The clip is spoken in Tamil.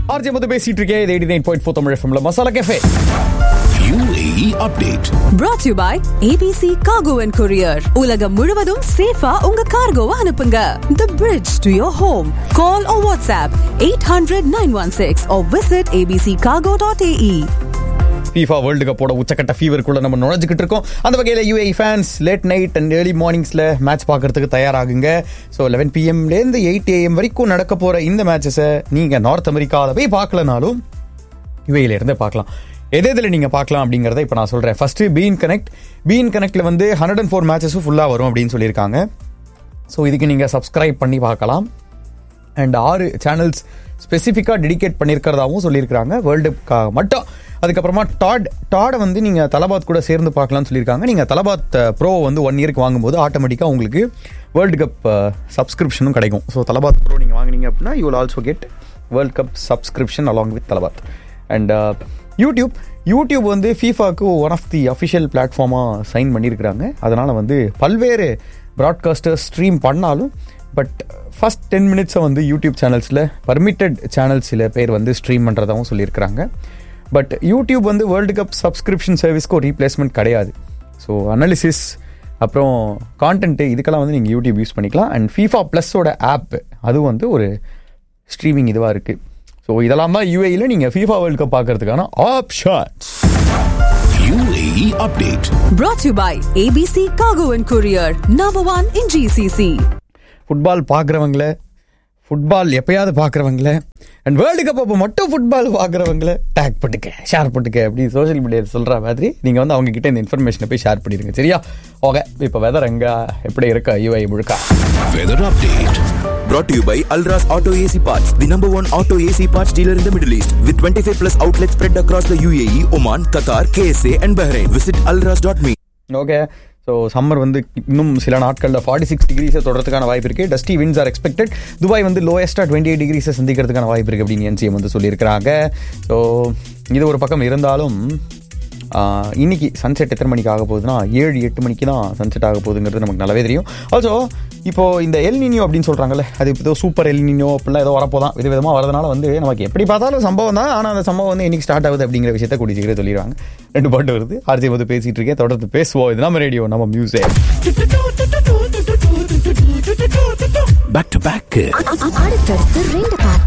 ஆர்ஜே மது பேசிட்டு இருக்கேன். இது 89.4 தமிழ் எஃப்எம்ல masala cafe. UAE update brought to you by ABC Cargo and Courier. உலகம் முழுவதும் சேஃபா உங்க கார்கோவை அனுப்புங்க. The bridge to your home. Call or WhatsApp 800-916 or visit abccargo.ae. FIFA world கப்போட உச்சக்கட்ட ஃபீவருக்குள்ள நம்ம நுழைஞ்சிக்கிட்டு இருக்கோம். அந்த வகையில் UAE fans late night and early மார்னிங்ஸில் match பார்க்கறதுக்கு தயாராகுங்க. ஸோ 11 PM-லேருந்து 8 AM வரைக்கும் நடக்க போகிற இந்த மேட்சஸை நீங்கள் நார்த் அமெரிக்காவில் போய் பார்க்கலனாலும் UAE-ல பார்க்கலாம். எதில் நீங்கள் பார்க்கலாம் அப்படிங்கிறத இப்போ நான் சொல்கிறேன். ஃபஸ்ட்டு பீன் கனெக்டில் வந்து 104 மேட்சஸும் ஃபுல்லாக வரும் அப்படின்னு சொல்லியிருக்காங்க. ஸோ இதுக்கு நீங்கள் சப்ஸ்கிரைப் பண்ணி பார்க்கலாம். அண்ட் 6 சேனல்ஸ் ஸ்பெசிஃபிக்காக டெடிகேட் பண்ணியிருக்கிறதாவும் சொல்லியிருக்காங்க வேர்ல்டு கப்புக்காக மட்டும். அதுக்கப்புறமா டாடை வந்து நீங்கள் தலபாத் கூட சேர்ந்து பார்க்கலாம்னு சொல்லியிருக்காங்க. நீங்கள் தலபாத் ப்ரோ வந்து 1 இயருக்கு வாங்கும்போது ஆட்டோமேட்டிக்காக உங்களுக்கு வேர்ல்டு கப் சப்ஸ்கிரிப்ஷனும் கிடைக்கும். ஸோ தலபாத் ப்ரோ நீங்கள் வாங்கினீங்க அப்படின்னா you will also get world cup subscription along with தலபாத். And YouTube வந்து ஃபீஃபாவுக்கு one of the official பிளாட்ஃபார்மாக sign பண்ணியிருக்கிறாங்க. அதனால் வந்து பல்வேறு ப்ராட்காஸ்டர்ஸ் ஸ்ட்ரீம் பண்ணாலும் பட் ஃபஸ்ட் 10 மினிட்ஸை வந்து யூடியூப் சேனல்ஸில் பர்மிட்டட் சேனல்ஸ் சில பேர் வந்து ஸ்ட்ரீம் பண்ணுறதாகவும் சொல்லியிருக்கிறாங்க. பட் யூடியூப் வந்து வேர்ல்டு கப் சப்ஸ்கிரிப்ஷன் சர்வீஸ்க்கு ஒரு ரீப்ளேஸ்மெண்ட் கிடையாது. ஸோ அனாலிசிஸ் அப்புறம் கான்டென்ட்டு இதுக்கெல்லாம் வந்து நீங்கள் யூடியூப் யூஸ் பண்ணிக்கலாம். அண்ட் FIFA ப்ளஸோட ஆப் அது வந்து ஒரு ஸ்ட்ரீமிங் இதுவாக இருக்குது. ஸோ இதெல்லாம் தான் UAE-ல நீங்கள் FIFA வேர்ல்டு கப் பார்க்கறதுக்கான options. UAE update Brought to you by ABC Cargo and Courier. Number 1 in GCC. Football பார்க்குறவங்கள, football எப்பயாவது பார்க்குறவங்கள அண்ட் வேர்ல்டு கப் அப்போ மட்டும் ஃபுட்பால் பார்க்குறவங்கள டேக் போட்டுக்க, ஷேர் போட்டுக்க அப்படி சோஷியல் மீடியாவில் சொல்கிற மாதிரி நீங்கள் வந்து அவங்கக்கிட்ட இந்த இன்ஃபர்மேஷனை போய் ஷேர் பண்ணிடுங்க. சரியா? ஓகே, இப்போ வெதர் எங்கே எப்படி இருக்கா UAE முழுக்க? weather update brought to you by Alras Auto AC Parts, the number 1 auto AC parts dealer in the Middle East, with 25 plus outlets spread across the UAE, Oman, Qatar, KSA and Bahrain. Visit alras.me. Okay, so summer வந்து இன்னும் சில நாட்களில் 46 டிகிரிஸை தொடர்றதுக்கான வாய்ப்பு இருக்குது. Dusty winds R expected. Dubai வந்து லோயஸ்ட்டாக 28 டிகிரிஸை சந்திக்கிறதுக்கான வாய்ப்பு இருக்குது அப்படின்னு NCM வந்து சொல்லியிருக்கிறாங்க. ஸோ இது ஒரு பக்கம் இருந்தாலும் இன்னைக்கு சன்செட் எத்தனை மணிக்கு ஆக போகுதுன்னா 7-8 மணிக்கு தான் சன்செட் ஆக போகுதுங்கிறது நமக்கு நல்லாவே தெரியும். ஆல்சோ இப்போது இந்த எல் நினியோ அப்படின்னு சொல்கிறாங்கல்ல, அது இப்போ சூப்பர் எல் நினியோ அப்படிலாம் ஏதோ வரப்போதான் விதவிதமாக வரதுனால வந்து நமக்கு எப்படி பார்த்தாலும் சம்பவம் தான். ஆனால் அந்த சம்பவம் வந்து என்னைக்கு ஸ்டார்ட் ஆகுது அப்படிங்கிற விஷயத்த கூடிய சீக்கிரம் சொல்லிடுவாங்க. 2 பாட்டு வருது. ஆர்ஜே வந்து பேசிகிட்டு இருக்கேன். தொடர்ந்து பேசுவோம். இது நம்ம ரேடியோ, நம்ம மியூசிக். back to back அடுத்தடுத்து 2 பாட்டு